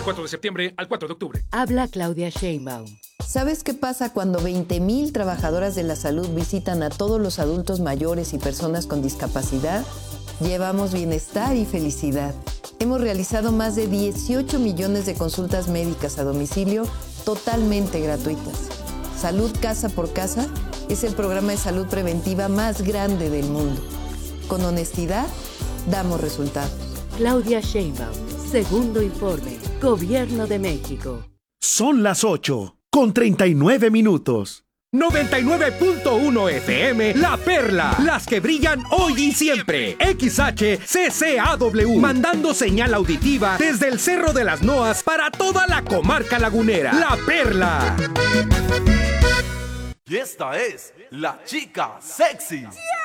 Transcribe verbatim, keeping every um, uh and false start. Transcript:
cuatro de septiembre al cuatro de octubre. Habla Claudia Sheinbaum. ¿Sabes qué pasa cuando veinte mil trabajadoras de la salud visitan a todos los adultos mayores y personas con discapacidad? Llevamos bienestar y felicidad. Hemos realizado más de dieciocho millones de consultas médicas a domicilio totalmente gratuitas. Salud Casa por Casa es el programa de salud preventiva más grande del mundo. Con honestidad, damos resultados. Claudia Sheinbaum, segundo informe, Gobierno de México. Son las ocho, con treinta y nueve minutos. noventa y nueve punto uno F M, La Perla, las que brillan hoy y siempre. X H C C A W, mandando señal auditiva desde el Cerro de las Noas para toda la comarca lagunera. La Perla. Y esta es la chica sexy.